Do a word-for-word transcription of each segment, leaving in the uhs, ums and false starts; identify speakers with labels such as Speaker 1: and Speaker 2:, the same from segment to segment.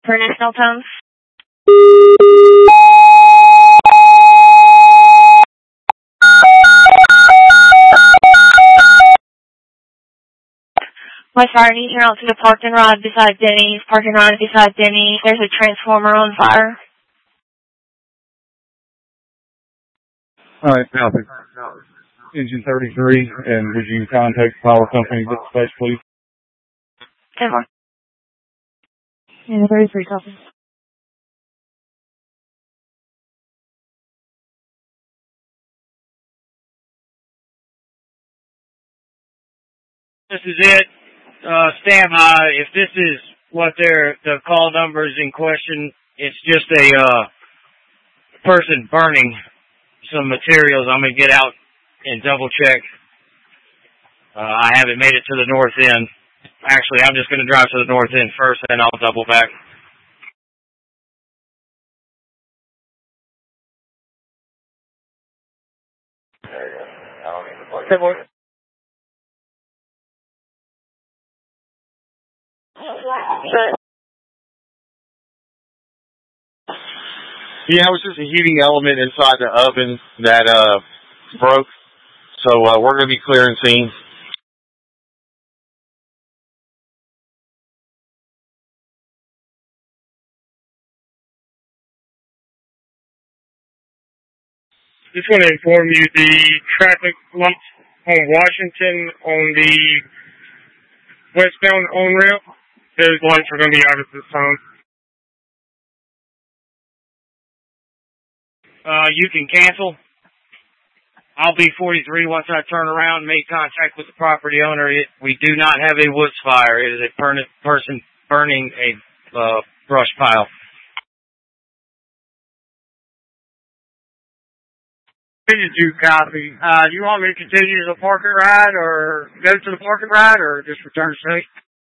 Speaker 1: For national tones. West Fire, need here out to the park and ride beside Denny's. Park and ride beside Denny's. There's a transformer on fire.
Speaker 2: Alright, copy. Engine thirty-three, and would you contact the power company dispatch, please?
Speaker 1: ten four. Engine thirty-three, copy.
Speaker 3: This is it. Uh, stand by. If this is what their the call number is in question, it's just a uh, person burning some materials. I'm going to get out and double check. Uh, I haven't made it to the north end. Actually, I'm just going to drive to the north end first, and I'll double back. There you go. I don't need to plug it.
Speaker 4: Yeah, it was just a heating element inside the oven that uh broke. So uh, we're going to be clearing scene.
Speaker 5: Just want to inform you the traffic lights on Washington on the westbound on-ramp, those lights are going to be out at this time.
Speaker 3: Uh, you can cancel. I'll be forty-three once I turn around and make contact with the property owner. It, we do not have a woods fire. It is a per person burning a uh, brush pile.
Speaker 5: fifty-two copy. Uh, do you want me to continue the parking ride or go to the parking ride or just return straight?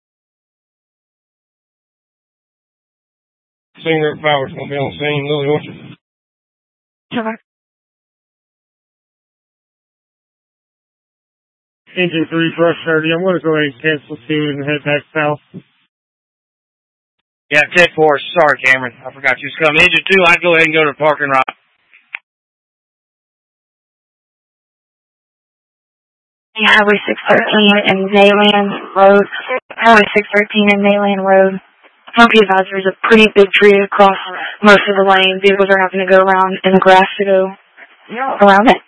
Speaker 5: Senior Power's going to be on scene, Lily Orchard.
Speaker 1: Sure.
Speaker 5: Engine three, brush thirty. I'm going to go ahead and cancel two and head back south.
Speaker 3: Yeah, ten four. Sorry, Cameron. I forgot you was coming. Engine two, I'd go ahead and go to the parking lot.
Speaker 1: Highway six thirteen and Mayland Road. Highway six thirteen and Mayland Road. County advisor is a pretty big tree across most of the lane. Vehicles are having to go around in the grass to go around it.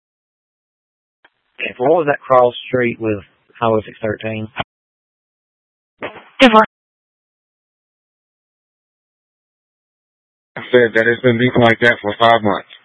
Speaker 6: Okay, so what was that cross street with Highway six thirteen?
Speaker 1: ten four.
Speaker 4: I said that it's been beeping like that for five months.